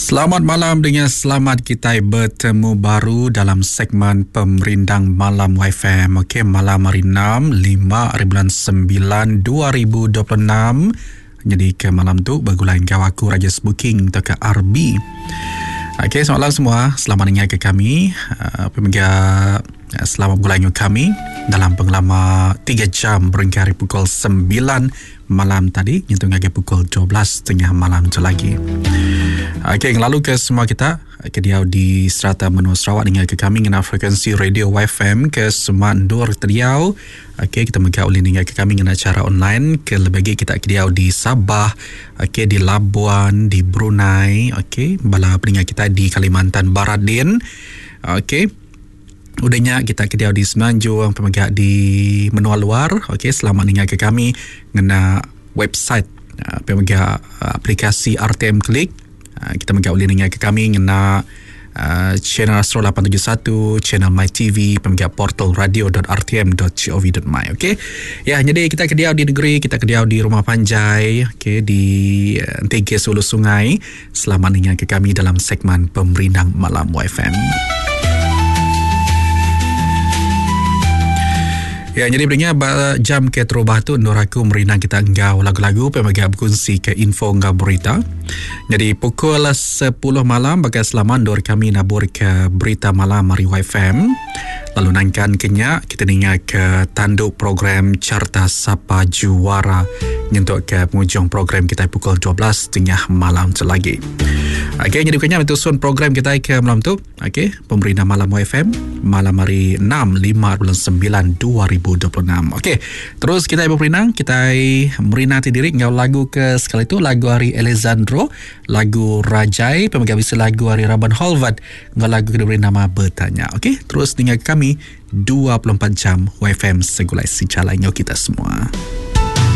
Selamat malam dengan selamat kita bertemu baru dalam segmen Pemerindang Malam YFM. Okey, malam hari 6, 5/9, 2026. Jadi ke malam tu bergulai kau aku Raja Booking atau ke RB. Okey, selamat malam semua. Selamat dengar ke kami. Pemirsa, selamat bergulai kami dalam pengalaman 3 jam berhingga hari pukul 9 malam tadi, nyentuh hingga pukul 12.30 malam tu lagi. Okey, lalu ke semua kita ke dia di Strata Menua Sarawak dengan ke kami dengan frekuensi radio YFM ke semua Ndur Teriau. Okey, kita mengauli dengan ke kami dengan acara online ke lebih kita ke dia di Sabah, okey, di Labuan, di Brunei, okey, bala pendengar kita di Kalimantan Barat din. Okey. Udahnya kita ke dia di Semenanjung, pemegang di Menua Luar. Okey, selamat dengar ke kami dengan website pemegang aplikasi RTM Klik. Kita mengauli dengan ke kami dengan channel Astro 871, channel MyTV, pemegang portal radio.rtm.gov.my. Okey. Ya, jadi kita ke dia di negeri, kita ke dia di Rumah Panjai, okey, di Ntege Hulu Sungai. Selamat dengar ke kami dalam segmen Pemerindang Malam YFM. Ya, jadi berinya jam ke terubah tu Nur aku merindang kita enggau lagu-lagu pembagian berkongsi ke info enggau berita. Jadi pukul 10 malam bagai selamat Nur kami nabur ke berita malam Mari YFM. Lalu nangkan kenya kita dengar ke tanduk program Carta Sapa Juara nyentuh ke penghujung program kita pukul 12.30 malam tu lagi. Okey, jadi kenya mentusun program kita ke malam tu. Okey, Pemerintah Malam YFM malam hari 6, 5/9, 2026. Okey, terus kita berperinang, kita merinati diri ngau lagu ke sekali tu lagu hari Alessandro, lagu Rajai, pemegang bisa lagu hari Raban Holvad, ngau lagu kedua beri nama Bertanya. Okey, terus dengar kami 24 jam YFM segulai si calai kita semua.